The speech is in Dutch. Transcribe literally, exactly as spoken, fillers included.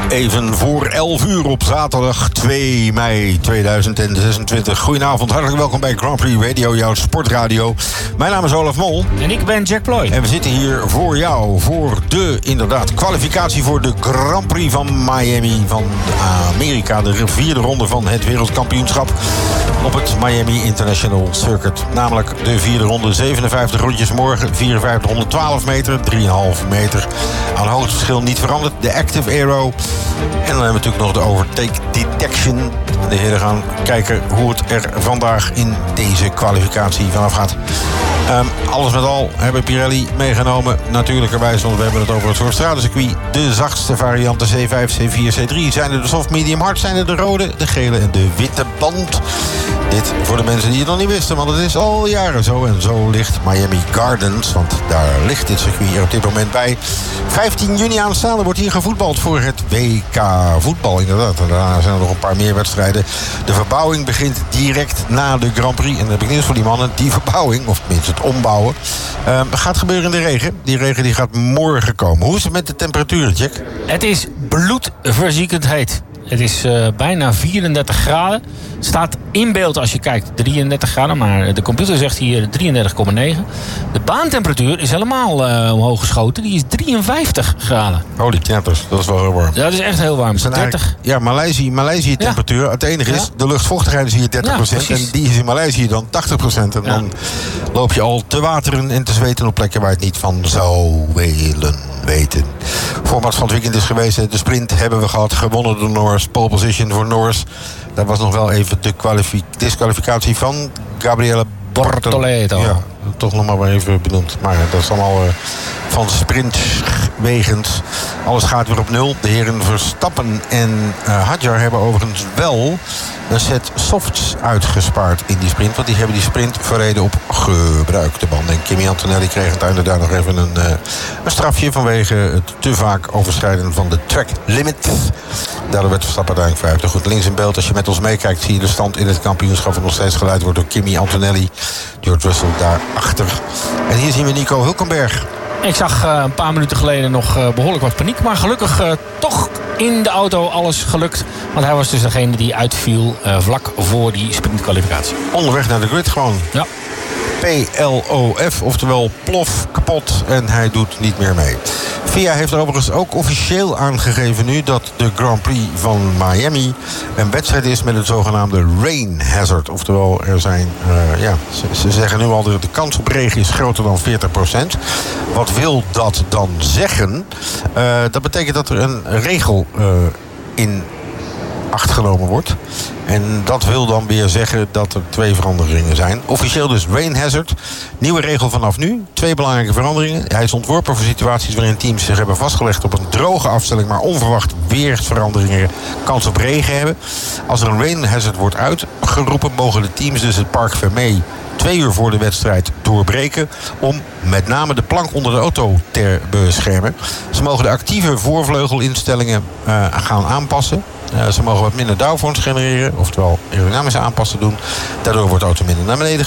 Even voor elf uur op zaterdag twee mei tweeduizend zesentwintig. Goedenavond, hartelijk welkom bij Grand Prix Radio, jouw sportradio. Mijn naam is Olaf Mol. En ik ben Jack Ploy. En we zitten hier voor jou, voor de, inderdaad, kwalificatie voor de Grand Prix van Miami van Amerika. De vierde ronde van het wereldkampioenschap op het Miami International Circuit. Namelijk de vierde ronde, zevenenvijftig rondjes morgen, vierenvijftighonderdtwaalf meter, drie komma vijf meter. Aan hoogteverschil niet veranderd. De Active Aero. En dan hebben we natuurlijk nog de Overtake Detection. De heren gaan kijken hoe het er vandaag in deze kwalificatie vanaf gaat. Um, alles met al hebben Pirelli meegenomen. Natuurlijkerwijs, want we hebben het over het Hoogstratencircuit. De zachtste varianten C vijf, C vier, C drie. Zijn er de soft, medium, hard? Zijn er de rode, de gele en de witte band? Dit voor de mensen die het nog niet wisten, want het is al jaren zo. En zo ligt Miami Gardens, want daar ligt dit circuit er op dit moment bij. vijftien juni aanstaande wordt hier gevoetbald voor het W K voetbal. Inderdaad, en daarna zijn er nog een paar meer wedstrijden. De verbouwing begint direct na de Grand Prix. En dan heb ik nieuws voor die mannen. Die verbouwing, of tenminste het ombouwen, uh, gaat gebeuren in de regen. Die regen die gaat morgen komen. Hoe is het met de temperaturen, Jack? Het is bloedverziekend heet. Het is uh, bijna vierendertig graden. Staat in beeld als je kijkt drieëndertig graden. Maar de computer zegt hier drieëndertig komma negen. De baantemperatuur is helemaal uh, omhoog geschoten. Die is drieënvijftig graden. Holy knappers, dat is wel heel warm. Dat is echt heel warm. dertig. Ja, Maleisië, Maleisië temperatuur. Ja. Het enige is, ja. de luchtvochtigheid is hier dertig procent. Ja, en die is in Maleisië dan tachtig procent. En ja. dan loop je al te wateren en te zweten op plekken waar het niet van zou willen weten. Format van het weekend is geweest. De sprint hebben we gehad. Gewonnen door Norris. Pole position voor Norris. Dat was nog wel even de kwalific- disqualificatie van Gabriele Bortoleto. Ja, toch nog maar even benoemd. Maar dat is allemaal uh, van sprintwegens. Alles gaat weer op nul. De heren Verstappen en uh, Hadjar hebben overigens wel een set softs uitgespaard in die sprint. Want die hebben die sprint verreden op gebruikte banden. En Kimi Antonelli kreeg het einde daar nog even een, uh, een strafje vanwege het te vaak overschrijden van de track limit. Daardoor werd Verstappen uiteindelijk vijfde. Goed, links in beeld, als je met ons meekijkt, zie je de stand in het kampioenschap dat nog steeds geleid wordt door Kimi Antonelli. George Russell daarachter. En hier zien we Nico Hulkenberg. Ik zag uh, een paar minuten geleden nog uh, behoorlijk wat paniek. Maar gelukkig uh, toch in de auto alles gelukt. Want hij was dus degene die uitviel uh, vlak voor die sprintkwalificatie. Onderweg naar de grid gewoon. Ja. P L O F, oftewel plof, kapot. En hij doet niet meer mee. F I A heeft overigens ook officieel aangegeven nu dat de Grand Prix van Miami een wedstrijd is met het zogenaamde rain hazard. Oftewel, er zijn, uh, ja, ze, ze zeggen nu al dat de kans op regen is groter dan veertig procent. Wat wil dat dan zeggen? Uh, dat betekent dat er een regel uh, in acht genomen wordt. En dat wil dan weer zeggen dat er twee veranderingen zijn. Officieel dus rain hazard. Nieuwe regel vanaf nu. Twee belangrijke veranderingen. Hij is ontworpen voor situaties waarin teams zich hebben vastgelegd op een droge afstelling, maar onverwacht weersveranderingen kans op regen hebben. Als er een rain hazard wordt uitgeroepen, mogen de teams dus het Parc Fermé twee uur voor de wedstrijd doorbreken om met name de plank onder de auto te beschermen. Ze mogen de actieve voorvleugelinstellingen uh, gaan aanpassen. Uh, ze mogen wat minder downforce genereren, oftewel aerodynamische aanpassen doen. Daardoor wordt de auto minder naar beneden